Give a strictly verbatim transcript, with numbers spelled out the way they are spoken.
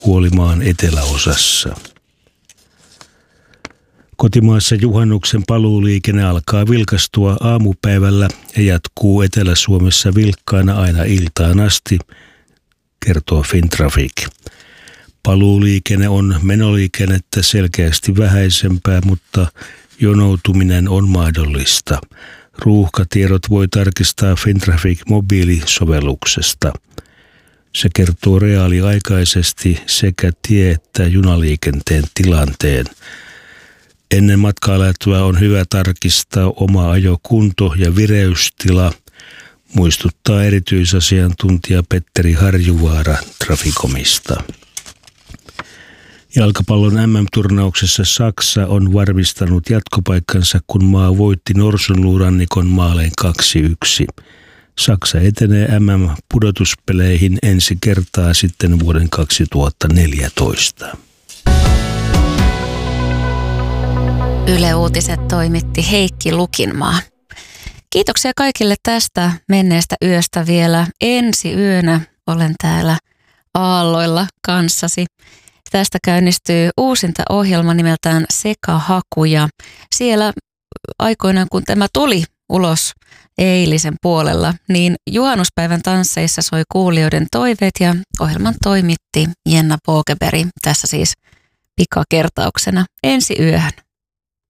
Huolimaan eteläosassa. Kotimaassa juhannuksen paluuliikenne alkaa vilkastua aamupäivällä ja jatkuu Etelä-Suomessa vilkkaana aina iltaan asti, kertoo Fintraffic. Paluuliikenne on menoliikennettä selkeästi vähäisempää, mutta jonoutuminen on mahdollista. Ruuhkatiedot voi tarkistaa Fintraffic mobiilisovelluksesta. Se kertoo reaaliaikaisesti sekä tie- että junaliikenteen tilanteen. Ennen matkaa-lähtöä on hyvä tarkistaa oma ajokunto ja vireystila, muistuttaa erityisasiantuntija Petteri Harjuvaara Traficomista. Jalkapallon M M-turnauksessa Saksa on varmistanut jatkopaikkansa, kun maa voitti Norsunluurannikon maalein kaksi yksi. Saksa etenee M M-pudotuspeleihin ensi kertaa sitten vuoden kaksituhattaneljätoista. Yle Uutiset toimitti Heikki Lukinmaa. Kiitoksia kaikille tästä menneestä yöstä vielä. Ensi yönä olen täällä aalloilla kanssasi. Tästä käynnistyy uusinta ohjelma nimeltään Sekahaku ja siellä aikoinaan kun tämä tuli ulos eilisen puolella, niin juhannuspäivän tansseissa soi kuulijoiden toiveet ja ohjelman toimitti Jenna Pågeberg. Tässä siis pikakertauksena ensi yöhön.